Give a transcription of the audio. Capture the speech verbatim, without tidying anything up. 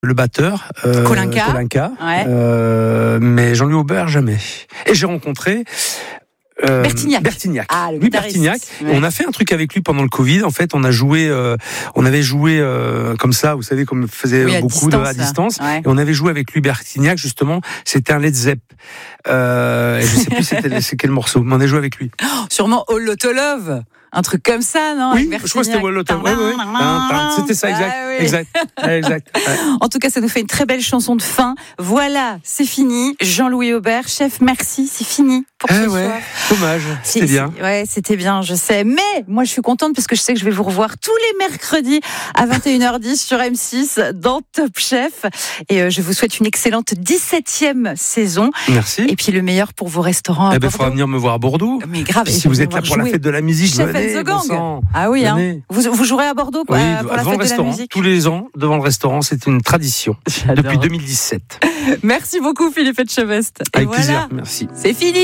le batteur, euh, Kolinka, Kolinka ouais. euh, mais Jean-Louis Aubert jamais. Et j'ai rencontré euh, Bertignac. Bertignac. Ah, le Louis guitariste. Bertignac. Ouais. On a fait un truc avec lui pendant le Covid. En fait, on a joué, euh, on avait joué euh, comme ça, vous savez, comme faisait Oui, à beaucoup distance, de à distance. ouais. Et on avait joué avec lui Bertignac justement. C'était un Led Zepp. Euh, et je sais plus c'était c'est quel morceau, mais on a joué avec lui. Oh, sûrement All Loto Love. Un truc comme ça, non? Oui, je crois que c'était All Loto. Ouais, ouais, ouais. C'était ça, exact, ah, oui. exact, exact. Ouais. En tout cas, ça nous fait une très belle chanson de fin. Voilà, c'est fini. Jean-Louis Aubert, chef, merci, c'est fini pour Eh ce ouais, soir. dommage, c'était C'est- bien. c'est- Ouais, c'était bien, je sais. Mais moi, je suis contente parce que je sais que je vais vous revoir tous les mercredis à vingt et une heures dix sur M six dans Top Chef. Et euh, je vous souhaite une excellente dix-septième saison. Merci. Et puis le meilleur pour vos restaurants à Eh ben, il faudra Bordeaux. venir me voir à Bordeaux. Mais grave. Et et si vous je vais êtes là voir pour la jouer fête de la musique, Chef venez, and the bon Gang. sang. Ah oui, hein. Venez. Vous, vous jouerez à Bordeaux quoi, Oui, pour la devant fête le de la restaurant. musique. Tous les ans, devant le restaurant, c'est une tradition. J'adore. Depuis deux mille dix-sept. Merci beaucoup Philippe Etchebest. Et Avec voilà, plaisir, merci. c'est fini.